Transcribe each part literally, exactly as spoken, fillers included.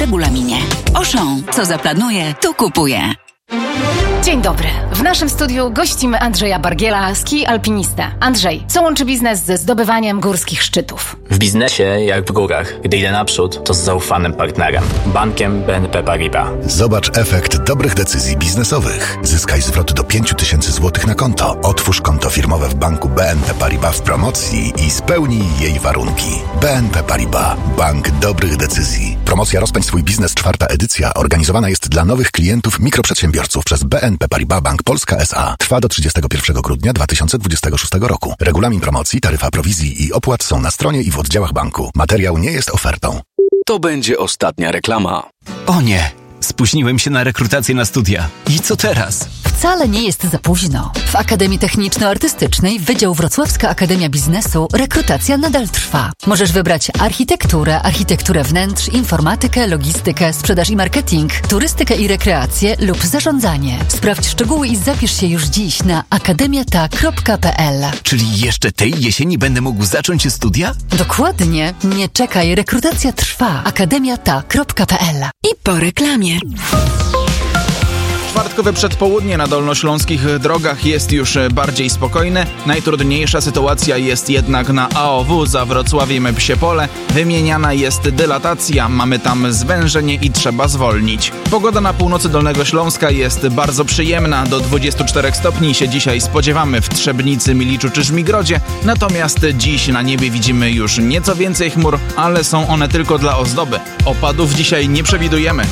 W regulaminie. Auchan, co zaplanuje, to kupuje. Dzień dobry. W naszym studiu gościmy Andrzeja Bargiela, ski alpinista. Andrzej, co łączy biznes ze zdobywaniem górskich szczytów? W biznesie, jak w górach, gdy idę naprzód, to z zaufanym partnerem. Bankiem B N P Paribas. Zobacz efekt dobrych decyzji biznesowych. Zyskaj zwrot do pięć tysięcy złotych na konto. Otwórz konto firmowe w banku B N P Paribas w promocji i spełnij jej warunki. B N P Paribas. Bank dobrych decyzji. Promocja Rozpędź swój biznes, czwarta edycja, organizowana jest dla nowych klientów mikroprzedsiębiorców przez B N P Paribas Bank Polska S A. Trwa do trzydziestego pierwszego grudnia dwa tysiące dwudziestego szóstego roku. Regulamin promocji, taryfa prowizji i opłat są na stronie i w oddziałach banku. Materiał nie jest ofertą. To będzie ostatnia reklama. O nie! Spóźniłem się na rekrutację na studia. I co teraz? Wcale nie jest za późno. W Akademii Techniczno-Artystycznej Wydział Wrocławska Akademia Biznesu rekrutacja nadal trwa. Możesz wybrać architekturę, architekturę wnętrz, informatykę, logistykę, sprzedaż i marketing, turystykę i rekreację lub zarządzanie. Sprawdź szczegóły i zapisz się już dziś na akademiata kropka p l. Czyli jeszcze tej jesieni będę mógł zacząć studia? Dokładnie. Nie czekaj, rekrutacja trwa. akademiata kropka p l. I po reklamie. Czwartkowe przedpołudnie na dolnośląskich drogach jest już bardziej spokojne. Najtrudniejsza sytuacja jest jednak na A O W za Wrocławiem Psie Pole. Wymieniana jest dylatacja, mamy tam zwężenie i trzeba zwolnić. Pogoda na północy Dolnego Śląska jest bardzo przyjemna. Do dwudziestu czterech stopni się dzisiaj spodziewamy w Trzebnicy, Miliczu czy Żmigrodzie. Natomiast dziś na niebie widzimy już nieco więcej chmur, ale są one tylko dla ozdoby. Opadów dzisiaj nie przewidujemy.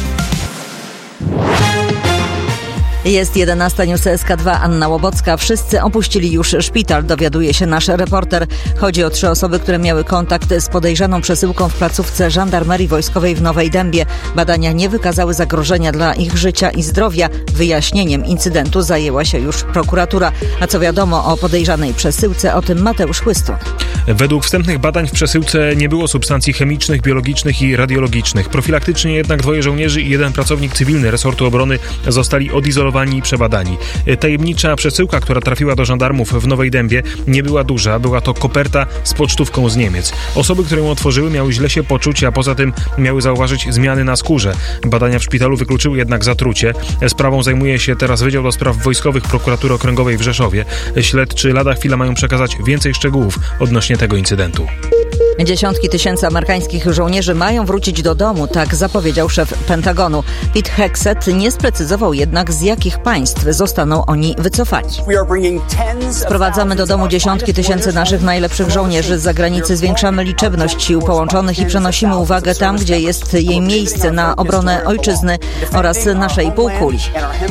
Jest jedenasta, News S K dwa, Anna Łobocka. Wszyscy opuścili już szpital, dowiaduje się nasz reporter. Chodzi o trzy osoby, które miały kontakt z podejrzaną przesyłką w placówce Żandarmerii Wojskowej w Nowej Dębie. Badania nie wykazały zagrożenia dla ich życia i zdrowia. Wyjaśnieniem incydentu zajęła się już prokuratura. A co wiadomo o podejrzanej przesyłce, o tym Mateusz Chłystun. Według wstępnych badań w przesyłce nie było substancji chemicznych, biologicznych i radiologicznych. Profilaktycznie jednak dwoje żołnierzy i jeden pracownik cywilny resortu obrony zostali odizolowani i przebadani. Tajemnicza przesyłka, która trafiła do żandarmów w Nowej Dębie, nie była duża. Była to koperta z pocztówką z Niemiec. Osoby, które ją otworzyły, miały źle się poczuć, a poza tym miały zauważyć zmiany na skórze. Badania w szpitalu wykluczyły jednak zatrucie. Sprawą zajmuje się teraz Wydział do Spraw Wojskowych Prokuratury Okręgowej w Rzeszowie. Śledczy lada chwila mają przekazać więcej szczegółów odnośnie tego incydentu. Dziesiątki tysięcy amerykańskich żołnierzy mają wrócić do domu, tak zapowiedział szef Pentagonu. Pete Hegseth nie sprecyzował jednak, z jakich państw zostaną oni wycofani. Sprowadzamy do domu dziesiątki tysięcy naszych najlepszych żołnierzy z zagranicy, zwiększamy liczebność sił połączonych i przenosimy uwagę tam, gdzie jest jej miejsce, na obronę ojczyzny oraz naszej półkuli.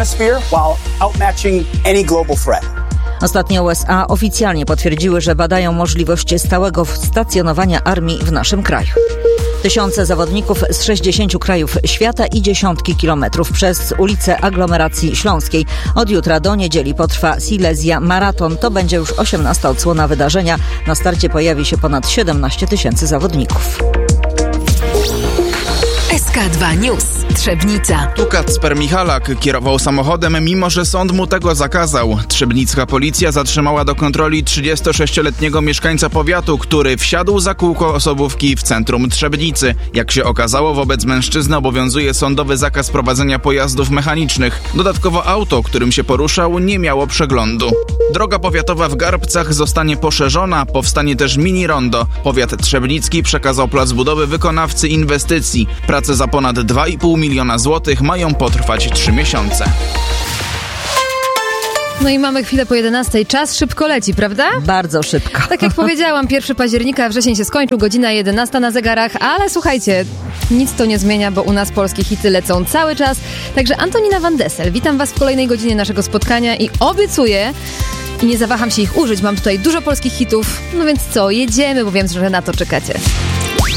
Ostatnio U S A oficjalnie potwierdziły, że badają możliwość stałego stacjonowania armii w naszym kraju. Tysiące zawodników z sześćdziesięciu krajów świata i dziesiątki kilometrów przez ulice aglomeracji śląskiej. Od jutra do niedzieli potrwa Silesia Maraton. To będzie już osiemnasta odsłona wydarzenia. Na starcie pojawi się ponad siedemnaście tysięcy zawodników. S K dwa News. Trzebnica. Tu Kacper Michalak kierował samochodem, mimo że sąd mu tego zakazał. Trzebnicka policja zatrzymała do kontroli trzydziestosześcioletniego mieszkańca powiatu, który wsiadł za kółko osobówki w centrum Trzebnicy. Jak się okazało, wobec mężczyzny obowiązuje sądowy zakaz prowadzenia pojazdów mechanicznych. Dodatkowo auto, którym się poruszał, nie miało przeglądu. Droga powiatowa w Garbcach zostanie poszerzona, powstanie też mini-rondo. Powiat trzebnicki przekazał plac budowy wykonawcy inwestycji. Prace za ponad dwa i pół miliona złotych mają potrwać trzy miesiące. No i mamy chwilę po jedenastej. Czas szybko leci, prawda? Bardzo szybko. Tak jak powiedziałam, pierwszego października, wrzesień się skończył, godzina jedenasta na zegarach, ale słuchajcie, nic to nie zmienia, bo u nas polskie hity lecą cały czas. Także Antonina Van Dessel, witam Was w kolejnej godzinie naszego spotkania i obiecuję, i nie zawaham się ich użyć, mam tutaj dużo polskich hitów, no więc co, jedziemy, bo wiem, że na to czekacie.